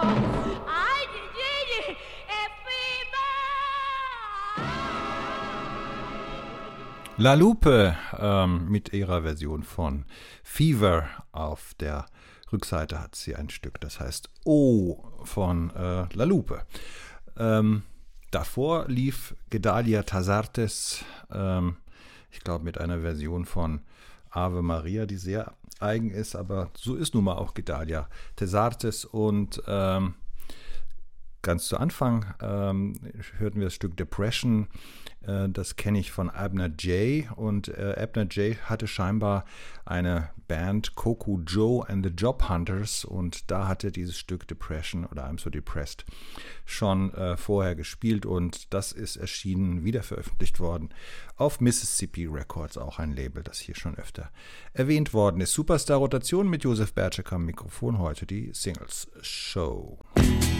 Ay, Gigi, La Lupe mit ihrer Version von Fever. Auf der Rückseite hat sie ein Stück, das heißt O von La Lupe. Davor lief Gedalia Tazartes, ich glaube mit einer Version von Ave Maria, die sehr eigen ist, aber so ist nun mal auch Gedalia Tazartes. Und ganz zu Anfang hörten wir das Stück Depression. Das kenne ich von Abner Jay. Und Abner Jay hatte scheinbar eine Band, Coco Joe and the Job Hunters. Und da hatte dieses Stück Depression oder I'm So Depressed schon vorher gespielt. Und das ist erschienen, wieder veröffentlicht worden auf Mississippi Records, auch ein Label, das hier schon öfter erwähnt worden ist. Superstar Rotation mit Josef Bertschek am Mikrofon, heute die Singles Show.